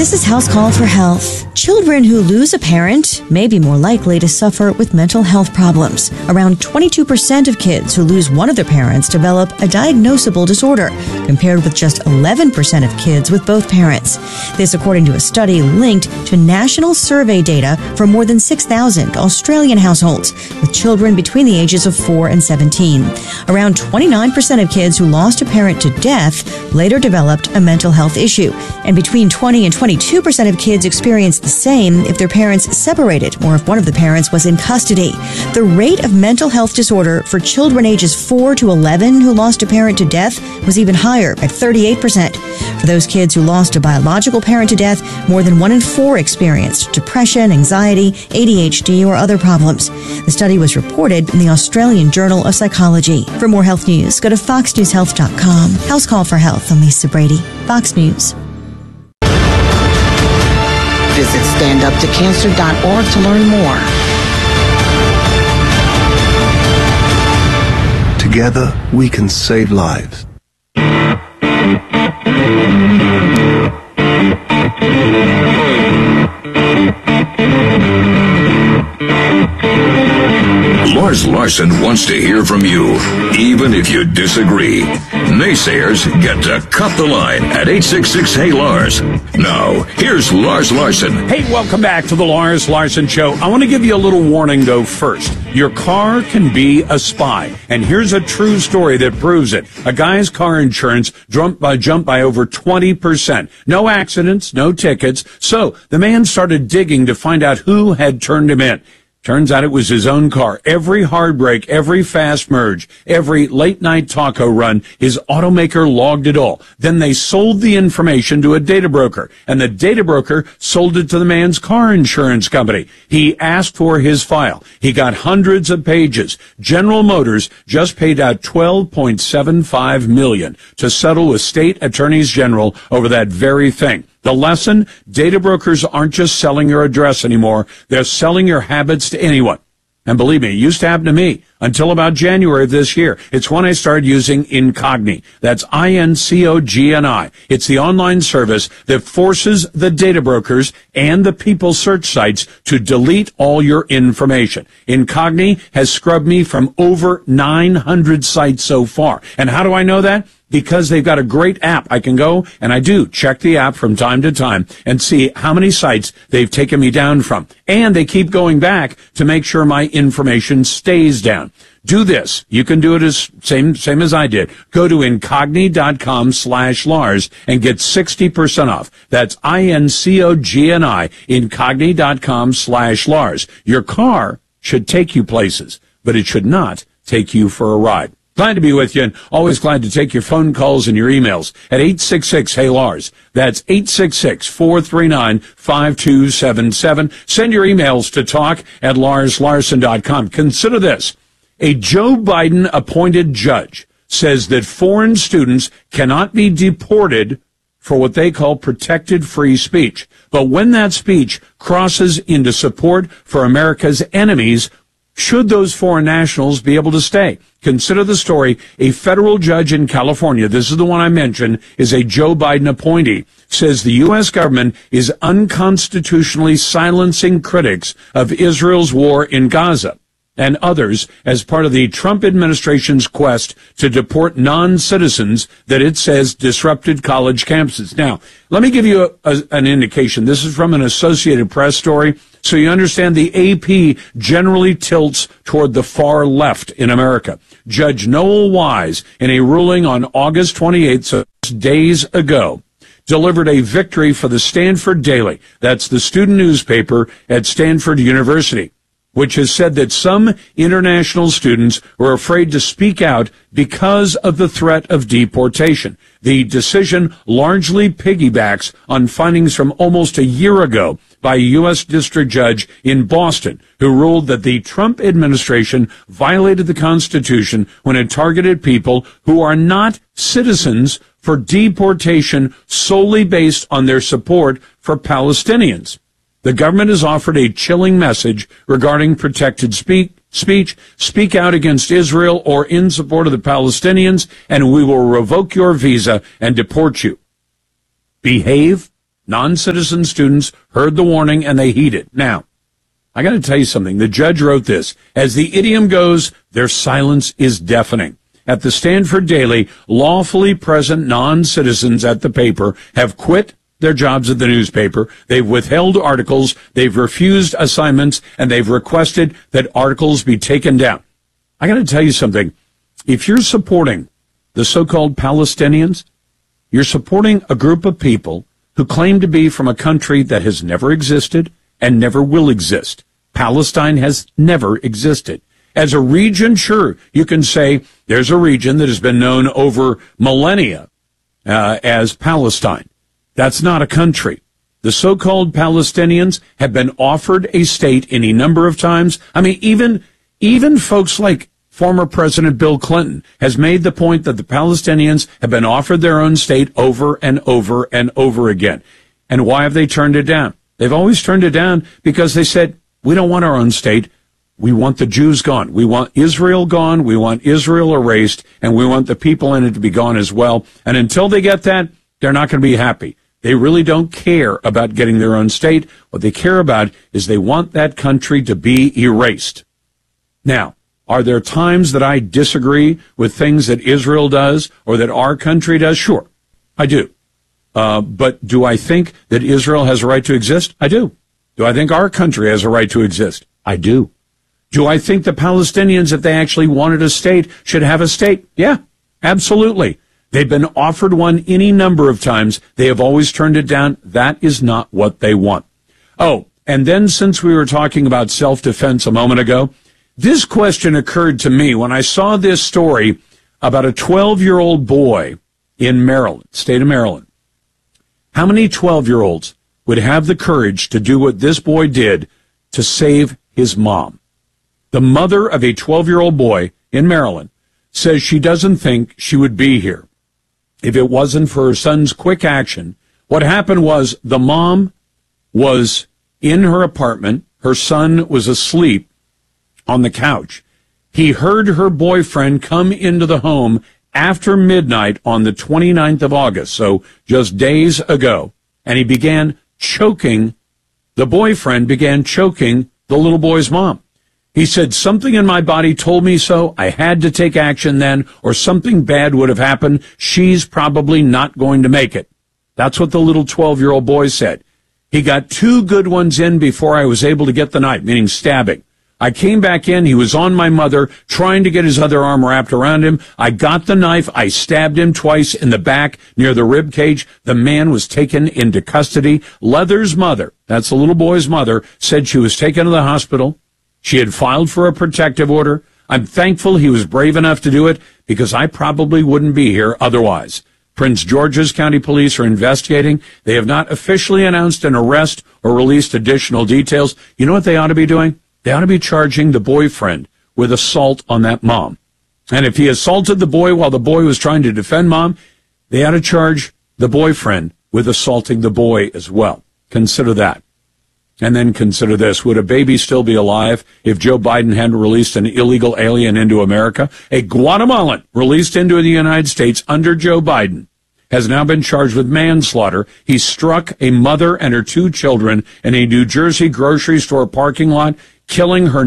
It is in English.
This is House Call for Health. Children who lose a parent may be more likely to suffer with mental health problems. Around 22% of kids who lose one of their parents develop a diagnosable disorder, compared with just 11% of kids with both parents. This according to a study linked to national survey data for more than 6,000 Australian households with children between the ages of 4 and 17. Around 29% of kids who lost a parent to death later developed a mental health issue, and between 20 and 22% of kids experienced the same if their parents separated or if one of the parents was in custody. The rate of mental health disorder for children ages 4 to 11 who lost a parent to death was even higher at 38%. For those kids who lost a biological parent to death, more than 1 in 4 experienced depression, anxiety, ADHD, or other problems. The study was reported in the Australian Journal of Psychology. For more health news, go to foxnewshealth.com. House Call for Health. I'm Lisa Brady, Fox News. Visit standuptocancer.org to learn more. Together, we can save lives. Lars Larson wants to hear from you, even if you disagree. Naysayers get to cut the line at 866-HEY-LARS. Now, here's Lars Larson. Hey, welcome back to the Lars Larson Show. I want to give you a little warning, though, first. Your car can be a spy. And here's a true story that proves it. A guy's car insurance jumped by over 20%. No accidents, no tickets. So the man started digging to find out who had turned him in. Turns out it was his own car. Every hard brake, every fast merge, every late-night taco run, his automaker logged it all. Then they sold the information to a data broker, and the data broker sold it to the man's car insurance company. He asked for his file. He got hundreds of pages. General Motors just paid out $12.75 million to settle with state attorneys general over that very thing. The lesson, data brokers aren't just selling your address anymore. They're selling your habits to anyone. And believe me, it used to happen to me until about January of this year. It's when I started using Incogni. That's INCOGNI. It's the online service that forces the data brokers and the people search sites to delete all your information. Incogni has scrubbed me from over 900 sites so far. And how do I know that? Because they've got a great app. I can go, and I do, check the app from time to time and see how many sites they've taken me down from. And they keep going back to make sure my information stays down. Do this. You can do it as same as I did. Go to incogni.com/Lars and get 60% off. That's INCOGNI, incogni.com/Lars. Your car should take you places, but it should not take you for a ride. Glad to be with you, and always glad to take your phone calls and your emails at 866-HEY-LARS. That's 866-439-5277. Send your emails to talk@LarsLarson.com. Consider this. A Joe Biden-appointed judge says that foreign students cannot be deported for what they call protected free speech. But when that speech crosses into support for America's enemies, should those foreign nationals be able to stay? Consider the story. A federal judge in California, this is the one I mentioned, is a Joe Biden appointee, says the U.S. government is unconstitutionally silencing critics of Israel's war in Gaza and others as part of the Trump administration's quest to deport non-citizens that it says disrupted college campuses. Now, let me give you an indication. This is from an Associated Press story, so you understand the AP generally tilts toward the far left in America. Judge Noel Wise, in a ruling on August 28th, so days ago, delivered a victory for the Stanford Daily. That's the student newspaper at Stanford University, which has said that some international students were afraid to speak out because of the threat of deportation. The decision largely piggybacks on findings from almost a year ago by a U.S. district judge in Boston, who ruled that the Trump administration violated the Constitution when it targeted people who are not citizens for deportation solely based on their support for Palestinians. The government has offered a chilling message regarding protected speech. Speak out against Israel or in support of the Palestinians, and we will revoke your visa and deport you. Behave? Non-citizen students heard the warning and they heeded. Now, I got to tell you something. The judge wrote this. As the idiom goes, their silence is deafening. At the Stanford Daily, lawfully present non-citizens at the paper have quit their jobs at the newspaper. They've withheld articles. They've refused assignments, and they've requested that articles be taken down. I got to tell you something. If you're supporting the so-called Palestinians, you're supporting a group of people who claim to be from a country that has never existed and never will exist. Palestine has never existed. As a region, sure, you can say there's a region that has been known over millennia as Palestine. That's not a country. The so-called Palestinians have been offered a state any number of times. I mean, even folks like former President Bill Clinton has made the point that the Palestinians have been offered their own state over and over and over again. And why have they turned it down? They've always turned it down because they said, we don't want our own state. We want the Jews gone. We want Israel gone. We want Israel erased. And we want the people in it to be gone as well. And until they get that, they're not going to be happy. They really don't care about getting their own state. What they care about is they want that country to be erased. Now, are there times that I disagree with things that Israel does or that our country does? Sure, I do. But do I think that Israel has a right to exist? I do. Do I think our country has a right to exist? I do. Do I think the Palestinians, if they actually wanted a state, should have a state? Yeah, absolutely. They've been offered one any number of times. They have always turned it down. That is not what they want. Oh, and then since we were talking about self-defense a moment ago, this question occurred to me when I saw this story about a 12-year-old boy in Maryland, state of Maryland. How many 12-year-olds would have the courage to do what this boy did to save his mom? The mother of a 12-year-old boy in Maryland says she doesn't think she would be here if it wasn't for her son's quick action. What happened was the mom was in her apartment. Her son was asleep on the couch. He heard her boyfriend come into the home after midnight on the 29th of August, so just days ago, and he began choking, the boyfriend began choking the little boy's mom. He said, something in my body told me so. I had to take action then, or something bad would have happened. She's probably not going to make it. That's what the little 12-year-old boy said. He got 2 good ones in before I was able to get the knife, meaning stabbing. I came back in. He was on my mother, trying to get his other arm wrapped around him. I got the knife. I stabbed him twice in the back near the rib cage. The man was taken into custody. Leather's mother, that's the little boy's mother, said she was taken to the hospital. She had filed for a protective order. I'm thankful he was brave enough to do it because I probably wouldn't be here otherwise. Prince George's County Police are investigating. They have not officially announced an arrest or released additional details. You know what they ought to be doing? They ought to be charging the boyfriend with assault on that mom. And if he assaulted the boy while the boy was trying to defend mom, they ought to charge the boyfriend with assaulting the boy as well. Consider that. And then consider this. Would a baby still be alive if Joe Biden hadn't released an illegal alien into America? A Guatemalan released into the United States under Joe Biden has now been charged with manslaughter. He struck a mother and her 2 children in a New Jersey grocery store parking lot, killing her